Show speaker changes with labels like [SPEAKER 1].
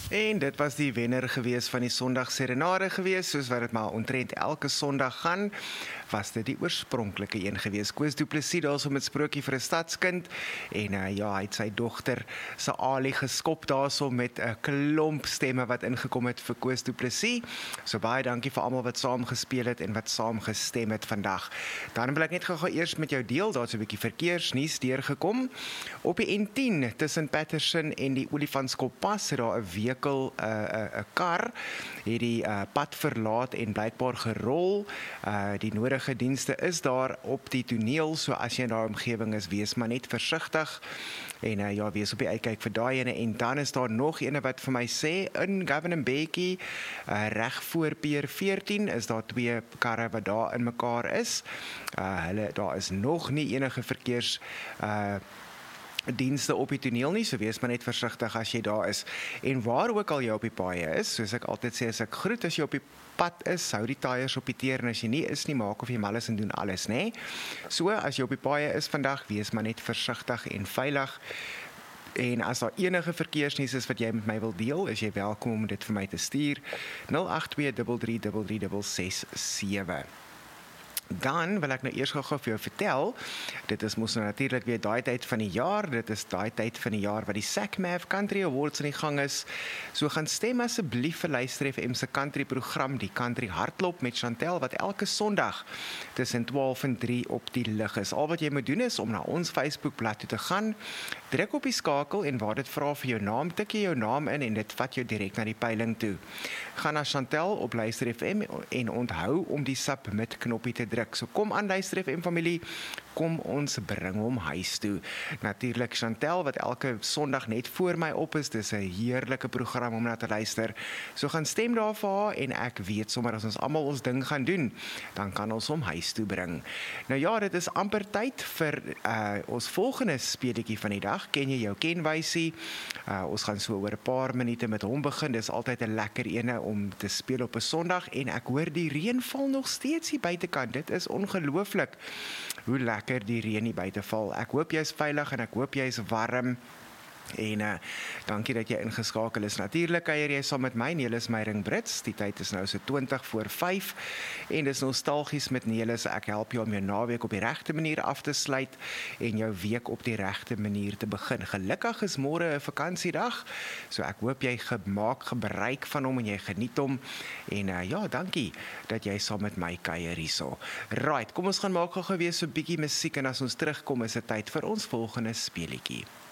[SPEAKER 1] En dit was die wenner gewees van die Sondag Serenade gewees, soos wat dit maar omtrent elke Sondag gaan, was dit die oorspronklike een gewees. Koos Du Plessis daarso met Sprokie vir 'n stadskind, en ja, hy het sy dogter se Ali geskop daarso met 'n klomp stemme wat ingekom het vir Koos Du Plessis. So baie dankie vir almal wat saam gespeel het en wat saam gestem het vandag. Dan wil ek net gou eers met jou deel, daar's 'n bietjie verkeersnuus deurgekom. Op die N10 tussen Patterson en die Olifantskoppas het daar 'n vehikel, 'n kar, het die pad verlaat en blykbaar gerol. Die nodige dienste is daar op die toneel, so as jy in daai omgewing is, wees maar net versigtig. En ja, wees op die uitkyk vir daai ene. En dan is daar nog ene wat vir my sê, in Governor Mbeki, reg voor Pier 14, is daar 2 karre wat daar in mekaar is. Daar is nog nie enige verkeers dienste op die toneel nie, so wees maar net versigtig as jy daar is. En waar ook al jy op die paaie is, soos ek altyd sê, as ek groet as jy op die pad is, hou die tyres op die teer, en as jy nie is nie, maak of jy mal is en doen alles, nê? So, as jy op die paaie is vandag, wees maar net versigtig en veilig. En as daar enige verkeersnuus is wat jy met my wil deel, is jy welkom om dit vir my te stuur. 082333367. Dan wil ek nou eers gou vir jou vertel, dit is mos nou natuurlik weer daai tyd van die jaar, dit is daai tyd van die jaar wat die SACMAV Country Awards in die gang is, so gaan stem asseblief vir Luister FM se country program, die Country Hardloop met Chantel, wat elke Sondag tussen 12 en 3 op die lug is. Al wat jy moet doen is om na ons Facebookblad toe te gaan, druk op die skakel en waar dit vra vir jou naam, tik jy jou naam in en dit vat jou direk na die peiling toe. Gaan na Chantel op Luister FM en onthou om die submit knoppie te druk. So kom aan Luister FM familie, kom ons bring hom huis toe. Natuurlik Chantel wat elke Sondag net voor my op is, dis 'n heerlike program om na te luister. So gaan stem daar vir haar en ek weet sommer as ons almal ons ding gaan doen, dan kan ons hom huis toe bring. Nou ja, dit is amper tyd vir ons volgende speletjie van die dag. Ken jy jou kenwysie? Ons gaan so oor 'n paar minute met hom begin. Dis altyd 'n lekker ene om te speel op 'n Sondag en ek hoor die reën val nog steeds hier buitekant. Dit is ongelooflik hoe lekker die reën hier buite val. Ek hoop jy is veilig en ek hoop jy is warm. En dankie dat jy ingeskakel is. Natuurlik kuier jy saam met my, Nelis Meyering Brits. Die tyd is nou so 20 voor 5 en dis nostalgies met Nelis. Ek help jou om jou naweek op die regte manier af te sluit en jou week op die regte manier te begin. Gelukkig is môre 'n vakansiedag, so ek hoop jy maak gebruik van hom en jy geniet hom. En ja, dankie dat jy saam met my kuier hierso. Right, kom ons gaan maak gou weer so 'n bietjie musiek en as ons terugkom is dit tyd vir ons volgende speletjie.